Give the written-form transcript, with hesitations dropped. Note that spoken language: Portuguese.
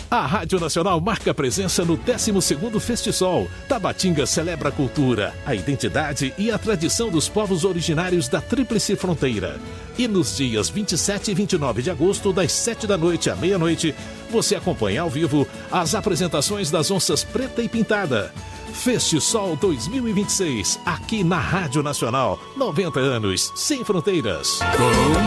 A Rádio Nacional marca presença no 12º Festisol. Tabatinga celebra a cultura, a identidade e a tradição dos povos originários da Tríplice Fronteira. E nos dias 27 e 29 de agosto, das 7 da noite à meia-noite, você acompanha ao vivo as apresentações das Onças Preta e Pintada. Festisol 2026, aqui na Rádio Nacional. 90 anos, sem fronteiras.